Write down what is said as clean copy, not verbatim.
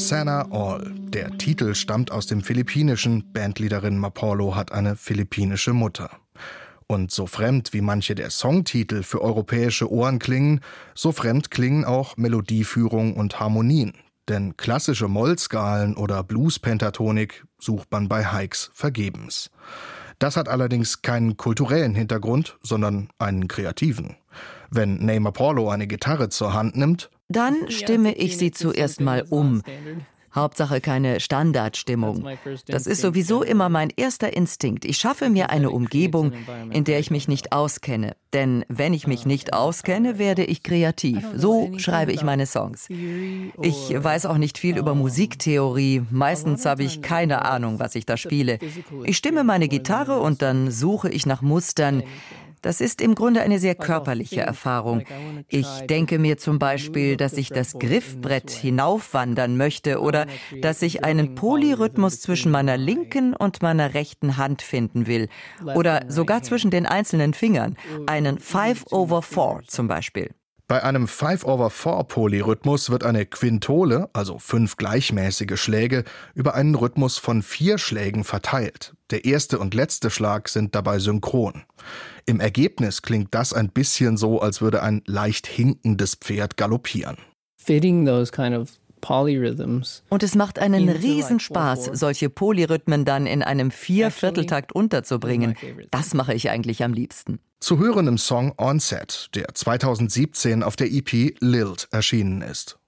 Sana All. Der Titel stammt aus dem Philippinischen. Bandleaderin Mapolo hat eine philippinische Mutter. Und so fremd wie manche der Songtitel für europäische Ohren klingen, so fremd klingen auch Melodieführung und Harmonien. Denn klassische Mollskalen oder Blues-Pentatonik sucht man bei Hykes vergebens. Das hat allerdings keinen kulturellen Hintergrund, sondern einen kreativen. Wenn Ney Mapolo eine Gitarre zur Hand nimmt, dann stimme ich sie zuerst mal um. Hauptsache keine Standardstimmung. Das ist sowieso immer mein erster Instinkt. Ich schaffe mir eine Umgebung, in der ich mich nicht auskenne. Denn wenn ich mich nicht auskenne, werde ich kreativ. So schreibe ich meine Songs. Ich weiß auch nicht viel über Musiktheorie. Meistens habe ich keine Ahnung, was ich da spiele. Ich stimme meine Gitarre und dann suche ich nach Mustern. Das ist im Grunde eine sehr körperliche Erfahrung. Ich denke mir zum Beispiel, dass ich das Griffbrett hinaufwandern möchte oder dass ich einen Polyrhythmus zwischen meiner linken und meiner rechten Hand finden will. Oder sogar zwischen den einzelnen Fingern. Einen 5/4 zum Beispiel. Bei einem 5/4-Polyrhythmus wird eine Quintole, also 5 gleichmäßige Schläge, über einen Rhythmus von 4 Schlägen verteilt. Der erste und letzte Schlag sind dabei synchron. Im Ergebnis klingt das ein bisschen so, als würde ein leicht hinkendes Pferd galoppieren. Und es macht einen Riesenspaß, solche Polyrhythmen dann in einem 4/4-Takt unterzubringen. Das mache ich eigentlich am liebsten. Zu hören im Song Onset, der 2017 auf der EP Lilt erschienen ist.